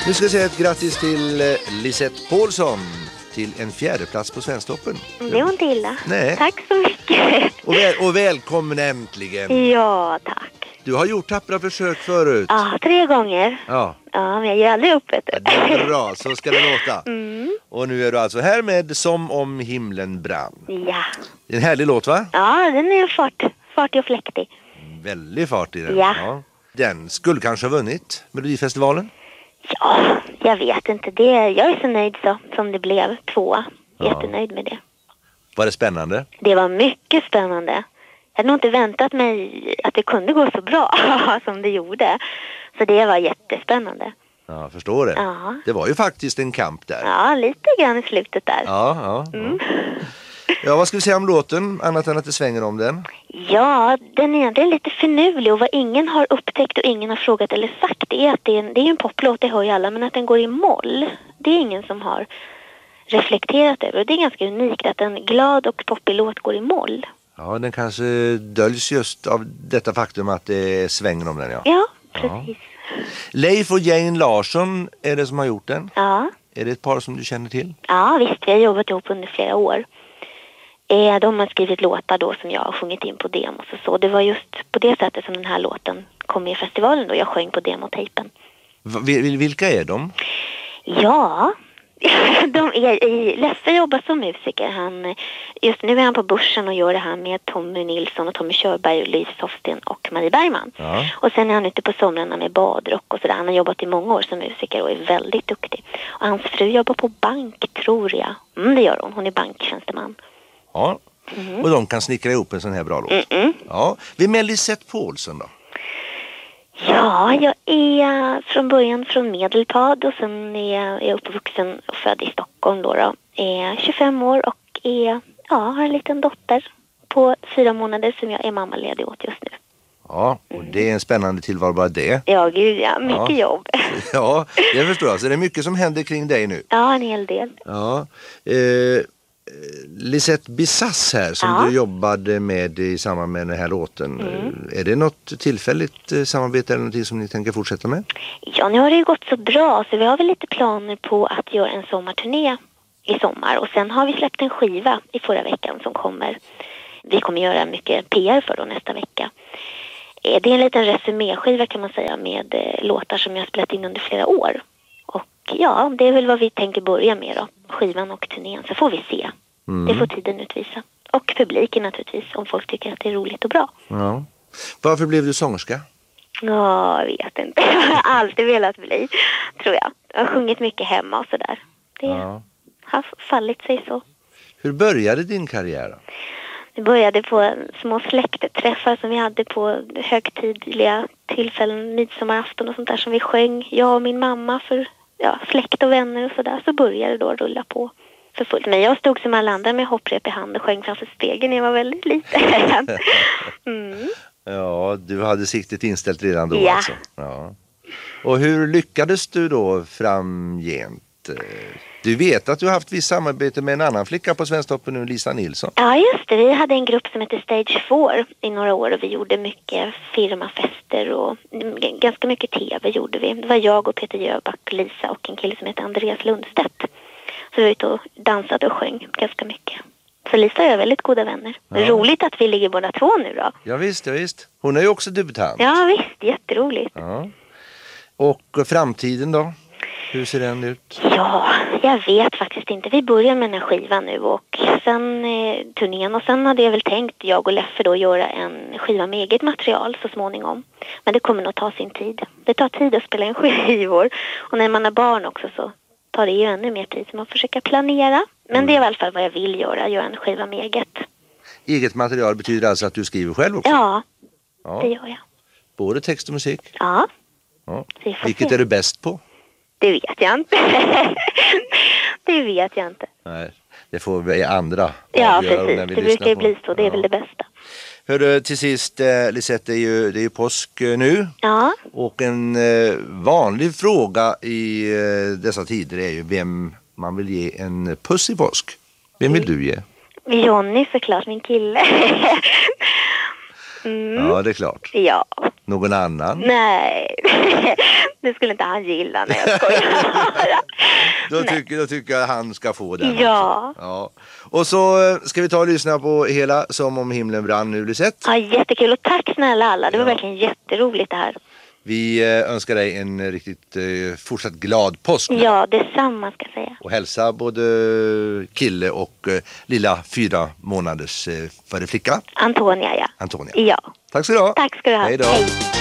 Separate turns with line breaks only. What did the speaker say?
Nu ska jag säga ett grattis till Lisette Paulsson till en 4:e plats på Svensktoppen.
Det var inte illa.
Nej.
Tack så mycket.
Och välkommen äntligen.
Ja, tack.
Du har gjort tappra försök förut.
Ja, 3 gånger.
Ja.
Ja, men jag ger aldrig upp, vet du.
Det är bra, så ska det låta.
Mm.
Och nu är du alltså här med Som om himlen brann.
Ja.
Det är en härlig låt, va?
Ja, den är fartig och fläktig.
Väldigt fart i den.
Ja.
Den skulle kanske ha vunnit Melodifestivalen.
Ja, jag vet inte det. Jag är så nöjd så som det blev 2. Jättenöjd med det.
Var det spännande?
Det var mycket spännande. Jag hade nog inte väntat mig att det kunde gå så bra som det gjorde. Så det var jättespännande.
Ja, jag förstår det.
Ja.
Det var ju faktiskt en kamp där.
Ja, lite grann i slutet där.
Ja. Ja, vad ska vi säga om låten? Annat än att det svänger om den.
Ja, den är egentligen lite finurlig och vad ingen har upptäckt och ingen har frågat eller sagt det är att det är en poplåt, det hör ju alla, men att den går i moll. Det är ingen som har reflekterat över och det är ganska unikt att en glad och poppig låt går i moll.
Ja, den kanske döljs just av detta faktum att det svänger om den, ja.
Ja, precis.
Leif och Jane Larsson är det som har gjort den.
Ja.
Är det ett par som du känner till?
Ja, visst. Vi har jobbat ihop under flera år. De har skrivit låtar då som jag har sjungit in på demos och så. Det var just på det sättet som den här låten kom i festivalen då. Jag sjöng på demotejpen.
Vilka är de?
Ja, Leffe jobbar som musiker. Just nu är han på Börsen och gör det här med Tommy Nilsson och Tommy Körberg, Louise Sofsten och Marie Bergman. Ja. Och sen är han ute på somrarna med badrock och sådär. Han har jobbat i många år som musiker och är väldigt duktig. Och hans fru jobbar på bank, tror jag. Det gör hon. Hon är banktjänsteman.
Ja, och de kan snickra ihop en sån här bra låt. Ja, vem är Lisette Paulsson då?
Ja, jag är från början från Medelpad och sen är jag uppvuxen och född i Stockholm då. Är 25 år och har en liten dotter på 4 månader som jag är mammaledig åt just nu.
Ja, och det är en spännande tillvaro bara det.
Ja, gud ja. Mycket jobb.
Ja, det förstår jag. Så det är mycket som händer kring dig nu.
Ja, en hel del.
Ja, Lisette Bisas här som du jobbade med i samband med den här låten. Är det något tillfälligt samarbete eller någonting som ni tänker fortsätta med?
Ja, nu har det ju gått så bra så vi har väl lite planer på att göra en sommarturné i sommar. Och sen har vi släppt en skiva i förra veckan som vi kommer göra mycket PR för då nästa vecka. Det är en liten resuméskiva kan man säga med låtar som jag har spelat in under flera år. Och ja, det är väl vad vi tänker börja med då. Skivan och turnén, så får vi se. Det får tiden utvisa. Och publiken naturligtvis, om folk tycker att det är roligt och bra. Ja.
Varför blev du sångerska?
Ja, jag vet inte. Jag har alltid velat bli, tror jag. Jag har sjungit mycket hemma och sådär. Det har fallit sig så.
Hur började din karriär då?
Det började på små släktträffar som vi hade på högtidliga tillfällen, midsommarafton och sånt där som vi sjöng. Jag och min mamma för släkt och vänner och sådär. Så började det då rulla på för fullt. Men jag stod som alla andra med hopprep i hand och sjöng framför spegeln när jag var väldigt liten.
Ja, du hade siktet inställt redan då alltså. Ja. Och hur lyckades du då framgent? Du vet att du har haft viss samarbete med en annan flicka på Svensktoppen nu, Lisa Nilsson.
Ja, just det. Vi hade en grupp som heter Stage 4 i några år och vi gjorde mycket firmafester och ganska mycket tv gjorde vi. Det var jag och Peter Jöback, Lisa och en kille som heter Andreas Lundstedt. Så vi var ute och dansade och sjöng ganska mycket. Så Lisa är väldigt goda vänner. Ja. Roligt att vi ligger båda två nu då.
Ja visst. Hon är ju också debutant.
Ja visst, jätteroligt.
Ja. Och framtiden då? Hur ser den ut?
Ja, jag vet faktiskt inte. Vi börjar med den här skivan nu och sen turnén. Och sen hade jag väl tänkt, jag och Leffe då, göra en skiva med eget material så småningom. Men det kommer nog ta sin tid. Det tar tid att spela en skivor. Och när man har barn också så tar det ju ännu mer tid. Så man försöker planera. Men det är i alla fall vad jag vill göra en skiva med eget.
Eget material betyder alltså att du skriver själv också?
Ja, det gör jag.
Både text och musik?
Ja.
Vilket är du bäst på?
Det vet jag inte. Det vet jag inte.
Nej, det får vi andra.
Ja, precis. Det brukar ju bli så. Det är väl det bästa.
Hörru, till sist, Lisette, det är ju påsk nu. Ja. Och en vanlig fråga i dessa tider är ju vem man vill ge en puss i påsk. Vem vill du ge?
Johnny såklart, min kille.
Ja, det är klart.
Ja.
Någon annan?
Nej, det skulle inte han gilla när jag skojar.
Då tycker jag han ska få den.
Ja.
Ja. Och så ska vi ta och lyssna på hela Som om himlen brann nu, Lisette.
Ja, jättekul. Och tack snälla alla. Det var verkligen jätteroligt det här.
Vi önskar dig en riktigt fortsatt glad påsk.
Ja, detsamma ska jag säga.
Och hälsa både kille och lilla 4 månaders före flicka.
Antonia, ja.
Antonia.
Ja.
Tack så du ha.
Tack ska du ha.
Hej då.
Hej.